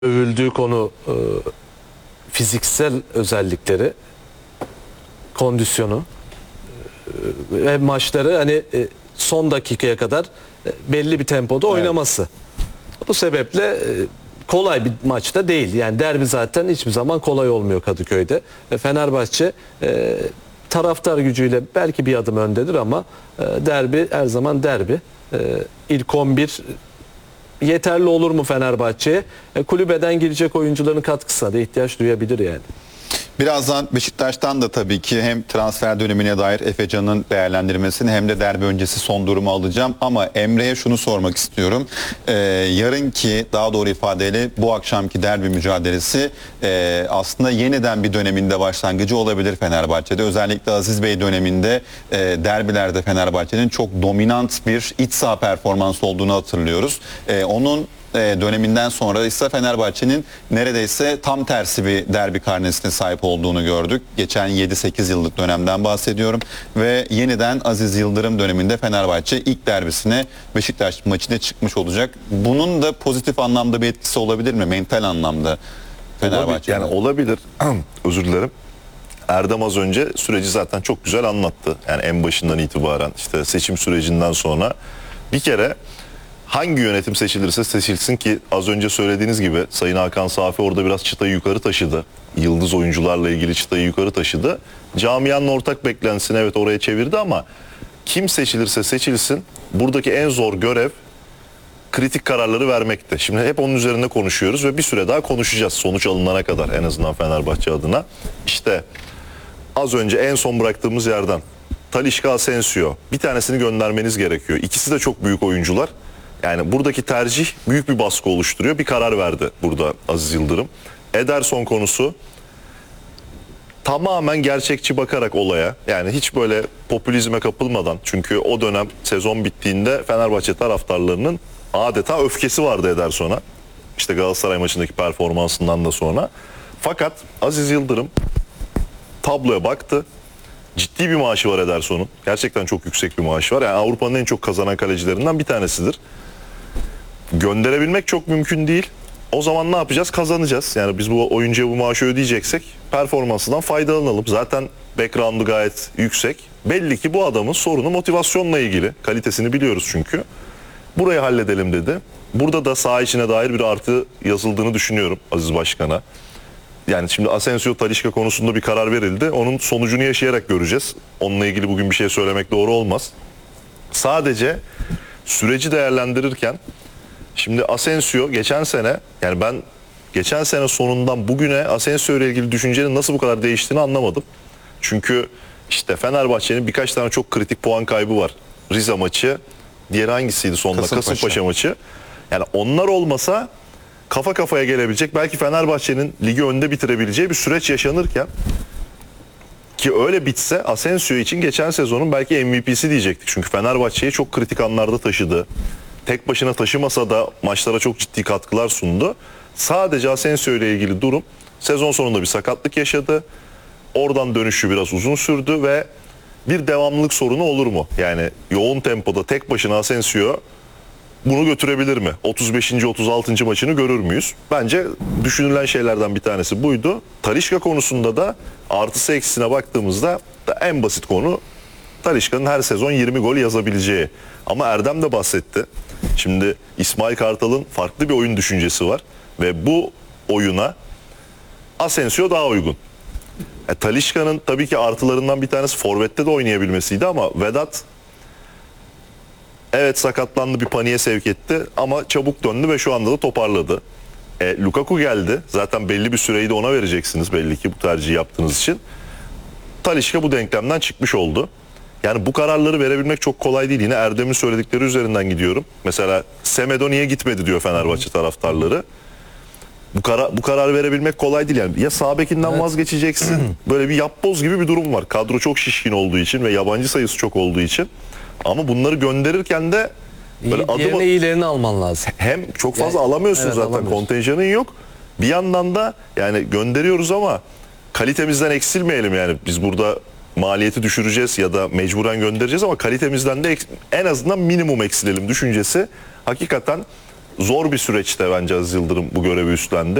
övüldüğü konu fiziksel özellikleri, kondisyonu ve maçları hani son dakikaya kadar belli bir tempoda oynaması. Bu sebeple kolay bir maçta değil. Yani derbi zaten hiçbir zaman kolay olmuyor Kadıköy'de. Fenerbahçe taraftar gücüyle belki bir adım öndedir ama derbi her zaman derbi. İlk 11 yeterli olur mu Fenerbahçe'ye? Kulübeden girecek oyuncuların katkısına da ihtiyaç duyabilir yani. Birazdan Beşiktaş'tan da tabii ki hem transfer dönemine dair Efecan'ın değerlendirmesini hem de derbi öncesi son durumu alacağım. Ama Emre'ye şunu sormak istiyorum. Yarınki, daha doğru ifadeyle bu akşamki derbi mücadelesi aslında yeniden bir döneminde başlangıcı olabilir Fenerbahçe'de. Özellikle Aziz Bey döneminde derbilerde Fenerbahçe'nin çok dominant bir iç saha performansı olduğunu hatırlıyoruz. Onun döneminden sonra ise Fenerbahçe'nin neredeyse tam tersi bir derbi karnesine sahip olduğunu gördük. Geçen 7-8 yıllık dönemden bahsediyorum. Ve yeniden Aziz Yıldırım döneminde Fenerbahçe ilk derbisine Beşiktaş maçına çıkmış olacak. Bunun da pozitif anlamda bir etkisi olabilir mi? Mental anlamda Fenerbahçe'de. Yani olabilir. Özür dilerim. Erdem az önce süreci zaten çok güzel anlattı. Yani en başından itibaren işte seçim sürecinden sonra bir kere hangi yönetim seçilirse seçilsin ki az önce söylediğiniz gibi Sayın Hakan Safi orada biraz çıtayı yukarı taşıdı. Yıldız oyuncularla ilgili çıtayı yukarı taşıdı. Camianın ortak beklentisini evet oraya çevirdi ama kim seçilirse seçilsin buradaki en zor görev kritik kararları vermekte. Şimdi hep onun üzerinde konuşuyoruz ve bir süre daha konuşacağız sonuç alınana kadar en azından Fenerbahçe adına. İşte az önce en son bıraktığımız yerden Talisca, Asensio bir tanesini göndermeniz gerekiyor. İkisi de çok büyük oyuncular. Yani buradaki tercih büyük bir baskı oluşturuyor. Bir karar verdi burada Aziz Yıldırım. Ederson konusu tamamen gerçekçi bakarak olaya, yani hiç böyle popülizme kapılmadan, çünkü o dönem sezon bittiğinde Fenerbahçe taraftarlarının adeta öfkesi vardı Ederson'a. İşte Galatasaray maçındaki performansından da sonra. Fakat Aziz Yıldırım tabloya baktı. Ciddi bir maaşı var Ederson'un. Gerçekten çok yüksek bir maaşı var. Yani Avrupa'nın en çok kazanan kalecilerinden bir tanesidir. Gönderebilmek çok mümkün değil. O zaman ne yapacağız? Kazanacağız. Yani biz bu oyuncuya bu maaşı ödeyeceksek performansından faydalanalım. Zaten background'u gayet yüksek. Belli ki bu adamın sorunu motivasyonla ilgili. Kalitesini biliyoruz çünkü. Burayı halledelim dedi. Burada da saha içine dair bir artı yazıldığını düşünüyorum Aziz Başkan'a. Yani şimdi Asensio Talisca konusunda bir karar verildi. Onun sonucunu yaşayarak göreceğiz. Onunla ilgili bugün bir şey söylemek doğru olmaz. Sadece süreci değerlendirirken şimdi Asensio geçen sene, yani ben geçen sene sonundan bugüne Asensio ile ilgili düşüncenin nasıl bu kadar değiştiğini anlamadım. Çünkü işte Fenerbahçe'nin birkaç tane çok kritik puan kaybı var. Rize maçı, diğeri hangisiydi sonunda? Kasımpaşa maçı. Yani onlar olmasa kafa kafaya gelebilecek, belki Fenerbahçe'nin ligi önde bitirebileceği bir süreç yaşanırken, ki öyle bitse Asensio için geçen sezonun belki MVP'si diyecektik. Çünkü Fenerbahçe'yi çok kritik anlarda taşıdı. Tek başına taşımasa da maçlara çok ciddi katkılar sundu. Sadece Asensio ile ilgili durum, sezon sonunda bir sakatlık yaşadı. Oradan dönüşü biraz uzun sürdü ve bir devamlılık sorunu olur mu? Yani yoğun tempoda tek başına Asensio bunu götürebilir mi? 35. 36. maçını görür müyüz? Bence düşünülen şeylerden bir tanesi buydu. Talisca konusunda da artısı eksisine baktığımızda da en basit konu Talisca'nın her sezon 20 gol yazabileceği. Ama Erdem de bahsetti. Şimdi İsmail Kartal'ın farklı bir oyun düşüncesi var ve bu oyuna Asensio daha uygun. Talisca'nın tabii ki artılarından bir tanesi forvette de oynayabilmesiydi ama Vedat evet sakatlandı, bir paniğe sevk etti ama çabuk döndü ve şu anda da toparladı. Lukaku geldi. Zaten belli bir süreyi de ona vereceksiniz belli ki bu tercihi yaptığınız için. Talisca bu denklemden çıkmış oldu. Yani bu kararları verebilmek çok kolay değil. Yine Erdem'in söyledikleri üzerinden gidiyorum. Mesela Semedo niye gitmedi diyor Fenerbahçe taraftarları. Bu kararı verebilmek kolay değil yani. Ya sağ bekinden vazgeçeceksin. Böyle bir yapboz gibi bir durum var. Kadro çok şişkin olduğu için ve yabancı sayısı çok olduğu için. Ama bunları gönderirken de böyle iyilerini alman lazım. Hem çok fazla alamıyorsun zaten, alamıyorsun. Kontenjanın yok. Bir yandan da yani gönderiyoruz ama kalitemizden eksilmeyelim yani. Biz burada maliyeti düşüreceğiz ya da mecburen göndereceğiz ama kalitemizden de en azından minimum eksilelim düşüncesi hakikaten zor bir süreçte bence Aziz Yıldırım bu görevi üstlendi.